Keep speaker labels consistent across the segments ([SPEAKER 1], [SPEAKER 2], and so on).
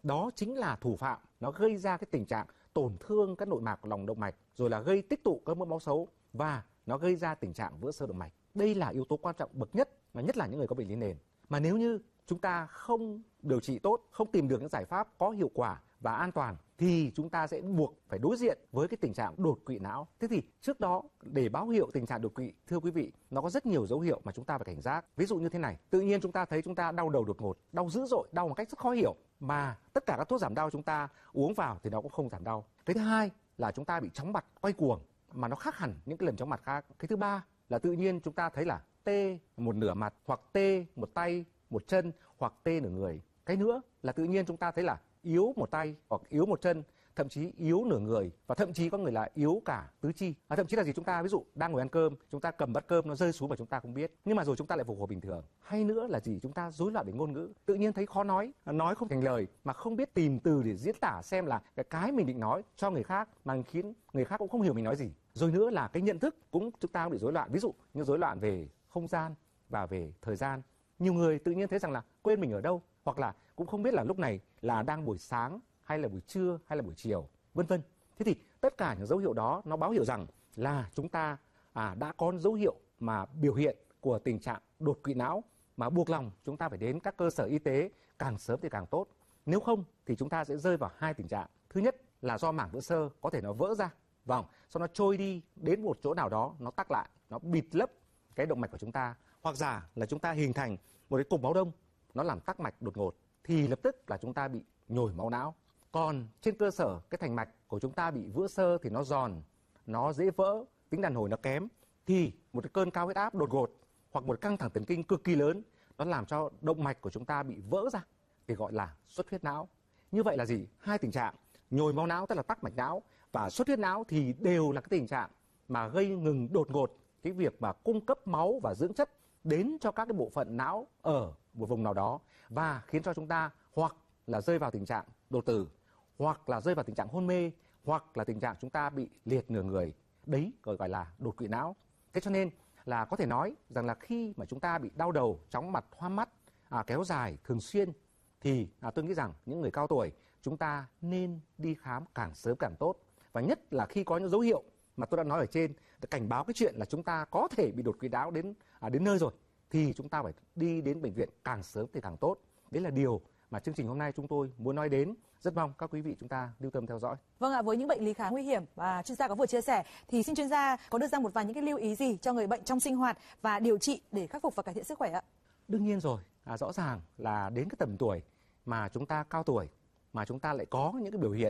[SPEAKER 1] đó chính là thủ phạm, nó gây ra cái tình trạng tổn thương các nội mạc của lòng động mạch, rồi là gây tích tụ các mỡ máu xấu và nó gây ra tình trạng vỡ xơ động mạch. Đây là yếu tố quan trọng bậc nhất, và nhất là những người có bệnh lý nền. Mà nếu như chúng ta không điều trị tốt, không tìm được những giải pháp có hiệu quả và an toàn thì chúng ta sẽ buộc phải đối diện với cái tình trạng đột quỵ não. Thế thì trước đó, để báo hiệu tình trạng đột quỵ, thưa quý vị, nó có rất nhiều dấu hiệu mà chúng ta phải cảnh giác. Ví dụ như thế này, tự nhiên chúng ta thấy chúng ta đau đầu đột ngột, đau dữ dội, đau một cách rất khó hiểu, mà tất cả các thuốc giảm đau chúng ta uống vào thì nó cũng không giảm đau. Cái thứ hai là chúng ta bị chóng mặt, quay cuồng mà nó khác hẳn những cái lần chóng mặt khác. Cái thứ ba là tự nhiên chúng ta thấy là tê một nửa mặt, hoặc tê một tay, một chân, hoặc tê nửa người. Cái nữa là tự nhiên chúng ta thấy là yếu một tay hoặc yếu một chân, thậm chí yếu nửa người, và thậm chí có người là yếu cả tứ chi. Thậm chí là gì, chúng ta ví dụ đang ngồi ăn cơm, chúng ta cầm bát cơm nó rơi xuống mà chúng ta không biết, nhưng mà rồi chúng ta lại phục hồi bình thường. Hay nữa là gì, chúng ta rối loạn về ngôn ngữ, tự nhiên thấy khó nói không thành lời, mà không biết tìm từ để diễn tả xem là cái mình định nói cho người khác, mà khiến người khác cũng không hiểu mình nói gì. Rồi nữa là cái nhận thức cũng chúng ta cũng bị rối loạn, ví dụ như rối loạn về không gian và về thời gian. Nhiều người tự nhiên thấy rằng là quên mình ở đâu, hoặc là cũng không biết là lúc này là đang buổi sáng hay là buổi trưa hay là buổi chiều, vân vân. Thế thì tất cả những dấu hiệu đó nó báo hiệu rằng là chúng ta đã có dấu hiệu mà biểu hiện của tình trạng đột quỵ não, mà buộc lòng chúng ta phải đến các cơ sở y tế càng sớm thì càng tốt. Nếu không thì chúng ta sẽ rơi vào hai tình trạng. Thứ nhất là do mảng vữa xơ có thể nó vỡ ra, sau nó trôi đi đến một chỗ nào đó, nó tắc lại, nó bịt lấp cái động mạch của chúng ta, hoặc giả là chúng ta hình thành một cái cục máu đông, nó làm tắc mạch đột ngột, thì lập tức là chúng ta bị nhồi máu não. Còn trên cơ sở cái thành mạch của chúng ta bị vữa xơ thì nó giòn, nó dễ vỡ, tính đàn hồi nó kém, thì một cái cơn cao huyết áp đột ngột hoặc một căng thẳng thần kinh cực kỳ lớn, nó làm cho động mạch của chúng ta bị vỡ ra, thì gọi là xuất huyết não. Như vậy là gì? Hai tình trạng nhồi máu não tức là tắc mạch não và xuất huyết não thì đều là cái tình trạng mà gây ngừng đột ngột cái việc mà cung cấp máu và dưỡng chất đến cho các cái bộ phận não ở một vùng nào đó, và khiến cho chúng ta hoặc là rơi vào tình trạng đột tử, hoặc là rơi vào tình trạng hôn mê, hoặc là tình trạng chúng ta bị liệt nửa người. Đấy gọi là đột quỵ não. Thế cho nên là có thể nói rằng là khi mà chúng ta bị đau đầu, chóng mặt, hoa mắt kéo dài thường xuyên, thì tôi nghĩ rằng những người cao tuổi chúng ta nên đi khám càng sớm càng tốt. Và nhất là khi có những dấu hiệu mà tôi đã nói ở trên, cảnh báo cái chuyện là chúng ta có thể bị đột quỵ não đến nơi rồi, thì chúng ta phải đi đến bệnh viện càng sớm thì càng tốt. Đấy là điều mà chương trình hôm nay chúng tôi muốn nói đến. Rất mong các quý vị chúng ta lưu tâm theo dõi.
[SPEAKER 2] Vâng ạ, với những bệnh lý khá nguy hiểm và chuyên gia có vừa chia sẻ, thì xin chuyên gia có đưa ra một vài những cái lưu ý gì cho người bệnh trong sinh hoạt và điều trị để khắc phục và cải thiện sức khỏe ạ?
[SPEAKER 1] Đương nhiên rồi, rõ ràng là đến cái tầm tuổi mà chúng ta cao tuổi, mà chúng ta lại có những cái biểu hiện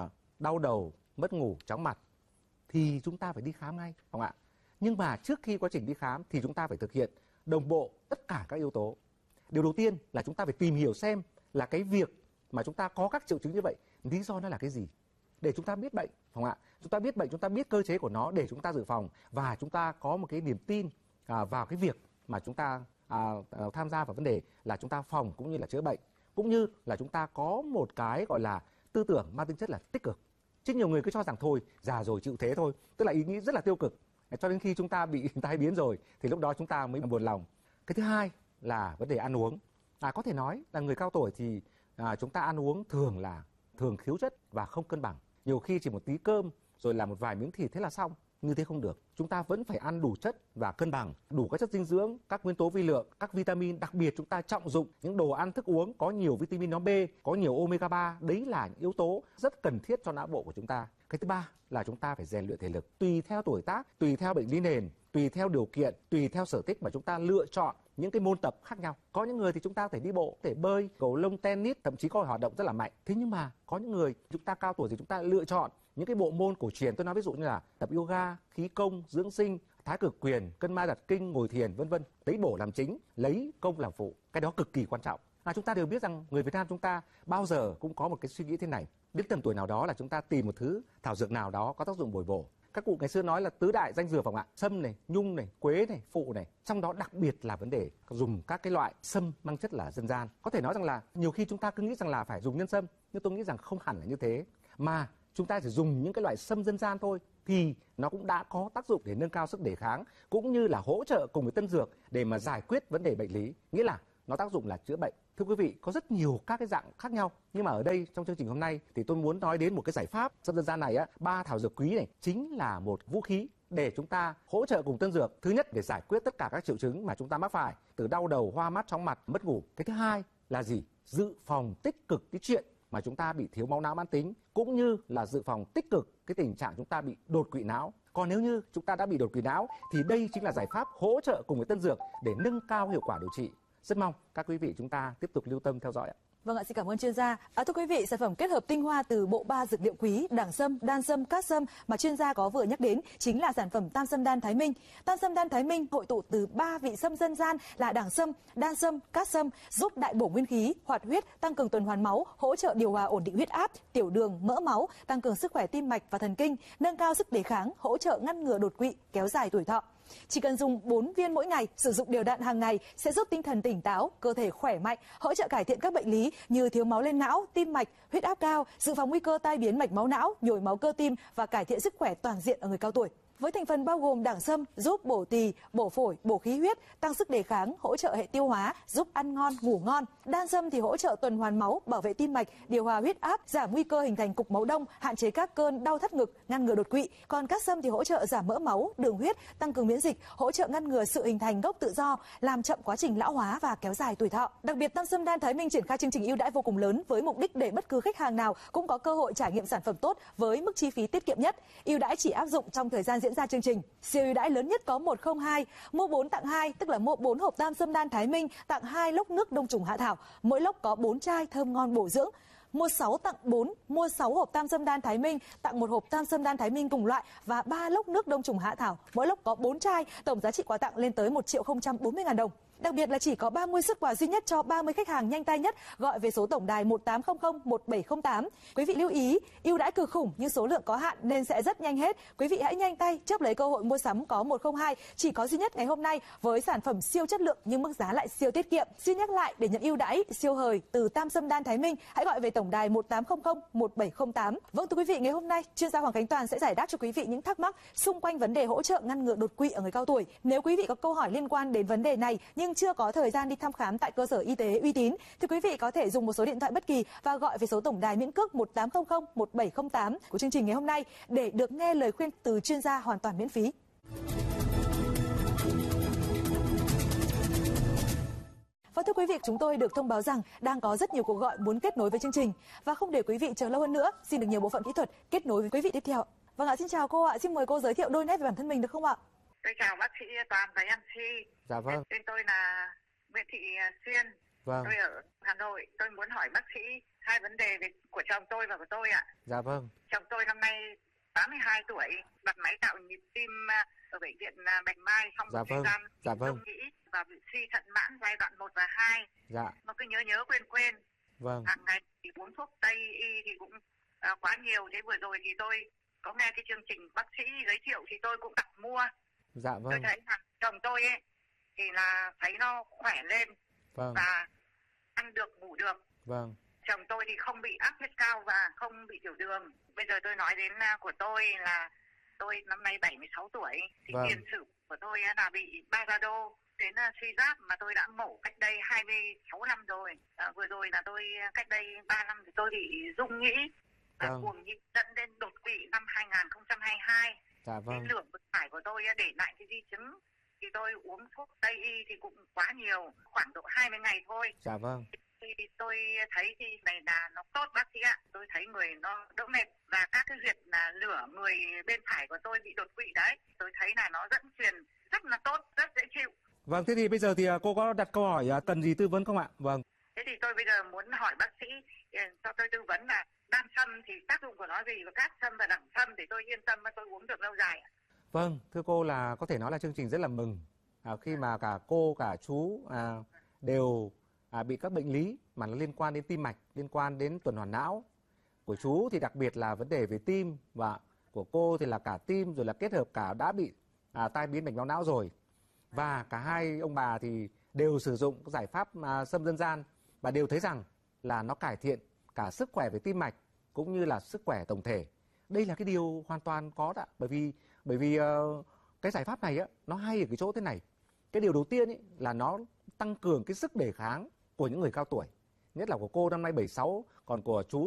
[SPEAKER 1] đau đầu, mất ngủ, chóng mặt, thì chúng ta phải đi khám ngay, không ạ? Nhưng mà trước khi quá trình đi khám thì chúng ta phải thực hiện đồng bộ tất cả các yếu tố. Điều đầu tiên là chúng ta phải tìm hiểu xem là cái việc mà chúng ta có các triệu chứng như vậy, lý do nó là cái gì, để chúng ta biết bệnh, không ạ? Chúng ta biết bệnh, chúng ta biết cơ chế của nó để chúng ta dự phòng, và chúng ta có một cái niềm tin vào cái việc mà chúng ta tham gia vào vấn đề là chúng ta phòng cũng như là chữa bệnh, cũng như là chúng ta có một cái gọi là tư tưởng mang tính chất là tích cực. Chứ nhiều người cứ cho rằng thôi già rồi chịu thế thôi, tức là ý nghĩ rất là tiêu cực, cho đến khi chúng ta bị tai biến rồi thì lúc đó chúng ta mới buồn lòng. Cái thứ hai là vấn đề ăn uống. Có thể nói là người cao tuổi thì chúng ta ăn uống thường thiếu chất và không cân bằng. Nhiều khi chỉ một tí cơm rồi là một vài miếng thịt thế là xong. Như thế không được. Chúng ta vẫn phải ăn đủ chất và cân bằng, đủ các chất dinh dưỡng, các nguyên tố vi lượng, các vitamin. Đặc biệt chúng ta trọng dụng những đồ ăn thức uống có nhiều vitamin nhóm B, có nhiều omega 3. Đấy là những yếu tố rất cần thiết cho não bộ của chúng ta. Cái thứ ba là chúng ta phải rèn luyện thể lực. Tùy theo tuổi tác, tùy theo bệnh lý nền, tùy theo điều kiện, tùy theo sở thích mà chúng ta lựa chọn những cái môn tập khác nhau. Có những người thì chúng ta có thể đi bộ, có thể bơi, cầu lông, tennis, thậm chí có hoạt động rất là mạnh. Thế nhưng mà có những người chúng ta cao tuổi thì chúng ta lựa chọn những cái bộ môn cổ truyền. Tôi nói ví dụ như là tập yoga, khí công, dưỡng sinh, thái cực quyền, cân ma đặt kinh, ngồi thiền, vân vân. Lấy bổ làm chính, lấy công làm phụ. Cái đó cực kỳ quan trọng. Chúng ta đều biết rằng người Việt Nam chúng ta bao giờ cũng có một cái suy nghĩ thế này. Đến tầm tuổi nào đó là chúng ta tìm một thứ thảo dược nào đó có tác dụng bồi bổ. Các cụ ngày xưa nói là tứ đại danh dược, phải không ạ? Sâm này, nhung này, quế này, phụ này. Trong đó đặc biệt là vấn đề dùng các cái loại sâm mang chất là dân gian. Có thể nói rằng là nhiều khi chúng ta cứ nghĩ rằng là phải dùng nhân sâm, nhưng tôi nghĩ rằng không hẳn là như thế. Mà chúng ta chỉ dùng những cái loại sâm dân gian thôi thì nó cũng đã có tác dụng để nâng cao sức đề kháng, cũng như là hỗ trợ cùng với tân dược để mà giải quyết vấn đề bệnh lý. Nghĩa là nó tác dụng là chữa bệnh. Thưa quý vị, có rất nhiều các cái dạng khác nhau, nhưng mà ở đây trong chương trình hôm nay thì tôi muốn nói đến một cái giải pháp sâm dân gian này á, 3 thảo dược quý này chính là một vũ khí để chúng ta hỗ trợ cùng tân dược. Thứ nhất, để giải quyết tất cả các triệu chứng mà chúng ta mắc phải, từ đau đầu, hoa mắt, chóng mặt, mất ngủ. Cái thứ hai là gì? Dự phòng tích cực cái chuyện mà chúng ta bị thiếu máu não mãn tính, cũng như là dự phòng tích cực cái tình trạng chúng ta bị đột quỵ não. Còn nếu như chúng ta đã bị đột quỵ não thì đây chính là giải pháp hỗ trợ cùng với tân dược để nâng cao hiệu quả điều trị. Rất mong các quý vị chúng ta tiếp tục lưu tâm theo dõi ạ.
[SPEAKER 2] Vâng ạ, xin cảm ơn chuyên gia. Thưa quý vị, sản phẩm kết hợp tinh hoa từ bộ 3 dược liệu quý đẳng sâm, đan sâm, cát sâm mà chuyên gia có vừa nhắc đến chính là sản phẩm Tam Sâm Đan Thái Minh. Tam Sâm Đan Thái Minh hội tụ từ 3 vị sâm dân gian là đẳng sâm, đan sâm, cát sâm, giúp đại bổ nguyên khí, hoạt huyết, tăng cường tuần hoàn máu, hỗ trợ điều hòa ổn định huyết áp, tiểu đường, mỡ máu, tăng cường sức khỏe tim mạch và thần kinh, nâng cao sức đề kháng, hỗ trợ ngăn ngừa đột quỵ, kéo dài tuổi thọ. Chỉ cần dùng 4 viên mỗi ngày, sử dụng đều đặn hàng ngày sẽ giúp tinh thần tỉnh táo, cơ thể khỏe mạnh, hỗ trợ cải thiện các bệnh lý như thiếu máu lên não, tim mạch, huyết áp cao, dự phòng nguy cơ tai biến mạch máu não, nhồi máu cơ tim và cải thiện sức khỏe toàn diện ở người cao tuổi. Với thành phần bao gồm đẳng sâm giúp bổ tỳ, bổ phổi, bổ khí huyết, tăng sức đề kháng, hỗ trợ hệ tiêu hóa, giúp ăn ngon, ngủ ngon. Đan sâm thì hỗ trợ tuần hoàn máu, bảo vệ tim mạch, điều hòa huyết áp, giảm nguy cơ hình thành cục máu đông, hạn chế các cơn đau thắt ngực, ngăn ngừa đột quỵ. Còn cát sâm thì hỗ trợ giảm mỡ máu, đường huyết, tăng cường miễn dịch, hỗ trợ ngăn ngừa sự hình thành gốc tự do, làm chậm quá trình lão hóa và kéo dài tuổi thọ. Đặc biệt, Tam Sâm Đan Thái Minh triển khai chương trình ưu đãi vô cùng lớn với mục đích để bất cứ khách hàng nào cũng có cơ hội trải nghiệm sản phẩm tốt với mức chi phí tiết kiệm nhất. Ưu đãi chỉ áp dụng trong thời gian diễn ra chương trình. Siêu ưu đãi lớn nhất có 102, mua 4 tặng 2, tức là mua 4 hộp Tam Sâm Đan Thái Minh tặng 2 lốc nước đông trùng hạ thảo, mỗi lốc có 4 chai thơm ngon bổ dưỡng. Mua 6 tặng 4, mua 6 hộp Tam Sâm Đan Thái Minh tặng 1 hộp Tam Sâm Đan Thái Minh cùng loại và 3 lốc nước đông trùng hạ thảo, mỗi lốc có 4 chai, tổng giá trị quà tặng lên tới 1.040.000 đồng. Đặc biệt là chỉ có 30 suất quà duy nhất cho 30 khách hàng nhanh tay nhất gọi về số tổng đài 1800 1708. Quý vị lưu ý, ưu đãi cực khủng nhưng số lượng có hạn nên sẽ rất nhanh hết. Quý vị hãy nhanh tay chớp lấy cơ hội mua sắm có 102 chỉ có duy nhất ngày hôm nay với sản phẩm siêu chất lượng nhưng mức giá lại siêu tiết kiệm. Xin nhắc lại, để nhận ưu đãi siêu hời từ Tam Sâm Đan Thái Minh, hãy gọi về tổng đài 1800 1708. Vâng, thưa quý vị, ngày hôm nay chuyên gia Hoàng Khánh Toàn sẽ giải đáp cho quý vị những thắc mắc xung quanh vấn đề hỗ trợ ngăn ngừa đột quỵ ở người cao tuổi. Nếu quý vị có câu hỏi liên quan đến vấn đề này nhưng chưa có thời gian đi thăm khám tại cơ sở y tế uy tín thì quý vị có thể dùng một số điện thoại bất kỳ và gọi về số tổng đài miễn cước 1800 1708 của chương trình ngày hôm nay để được nghe lời khuyên từ chuyên gia hoàn toàn miễn phí. Và thưa quý vị, chúng tôi được thông báo rằng đang có rất nhiều cuộc gọi muốn kết nối với chương trình và không để quý vị chờ lâu hơn nữa, xin được nhờ bộ phận kỹ thuật kết nối với quý vị tiếp theo. Vâng ạ, xin chào cô ạ, xin mời cô giới thiệu đôi nét về bản thân mình được không ạ?
[SPEAKER 3] Tôi chào bác sĩ Toàn và MC.
[SPEAKER 1] Dạ vâng.
[SPEAKER 3] Tên tôi là Nguyễn Thị Xuyên.
[SPEAKER 1] Vâng.
[SPEAKER 3] Tôi ở Hà Nội. Tôi muốn hỏi bác sĩ hai vấn đề của chồng tôi và của tôi ạ.
[SPEAKER 1] Dạ vâng.
[SPEAKER 3] Chồng tôi năm nay 82 tuổi, đặt máy tạo nhịp tim ở bệnh viện Bạch Mai trong một thời gian đông nghĩ và bị suy thận mãn giai đoạn 1 và 2.
[SPEAKER 1] Dạ.
[SPEAKER 3] Nó cứ nhớ quên.
[SPEAKER 1] Vâng.
[SPEAKER 3] Hàng ngày thì uống thuốc Tây y thì cũng quá nhiều. Thế vừa rồi thì tôi có nghe cái chương trình bác sĩ giới thiệu thì tôi cũng đặt mua.
[SPEAKER 1] Dạ vâng.
[SPEAKER 3] Tôi thấy chồng tôi ấy thì là thấy nó khỏe lên.
[SPEAKER 1] Vâng.
[SPEAKER 3] Và ăn được, ngủ được.
[SPEAKER 1] Vâng.
[SPEAKER 3] Chồng tôi thì không bị áp huyết cao và không bị tiểu đường. Bây giờ tôi nói đến của tôi là tôi năm nay 76 tuổi. Thì
[SPEAKER 1] vâng.
[SPEAKER 3] tiền sử của tôi là bị Barado đến suy giáp mà tôi đã mổ cách đây 26 năm rồi. Vừa rồi là tôi cách đây 3 năm thì tôi bị rung nhĩ.
[SPEAKER 1] Vâng.
[SPEAKER 3] Cuồng nhĩ dẫn đến đột quỵ năm 2022.
[SPEAKER 1] Dạ vâng.
[SPEAKER 3] Cái lượng vận tải của tôi để lại cái di chứng thì tôi uống thuốc Tây y thì cũng quá nhiều, khoảng độ 20 ngày thôi.
[SPEAKER 1] Dạ vâng.
[SPEAKER 3] Thì tôi thấy thì này là nó tốt bác sĩ ạ. Tôi thấy người nó đỡ mệt và các cái huyệt là lửa người bên phải của tôi bị đột quỵ đấy. Tôi thấy là nó dẫn truyền rất là tốt, rất dễ chịu.
[SPEAKER 1] Vâng, thế thì bây giờ thì cô có đặt câu hỏi cần gì tư vấn không ạ? Vâng.
[SPEAKER 3] Thế thì tôi bây giờ muốn hỏi bác sĩ cho tôi tư vấn là đan sâm thì tác dụng của nó gì và cát sâm và đẳng sâm để tôi yên tâm và tôi uống được lâu dài.
[SPEAKER 1] Vâng, thưa cô là có thể nói là chương trình rất là mừng khi mà cả cô cả chú đều bị các bệnh lý mà nó liên quan đến tim mạch, liên quan đến tuần hoàn não. Của chú thì đặc biệt là vấn đề về tim và của cô thì là cả tim rồi là kết hợp cả đã bị tai biến mạch máu não rồi. Và cả hai ông bà thì đều sử dụng các giải pháp sâm dân gian và đều thấy rằng là nó cải thiện cả sức khỏe về tim mạch cũng như là sức khỏe tổng thể. Đây là cái điều hoàn toàn có đó, bởi vì cái giải pháp này nó hay ở cái chỗ thế này. Cái điều đầu tiên là nó tăng cường cái sức đề kháng của những người cao tuổi, nhất là của cô năm nay 76, còn của chú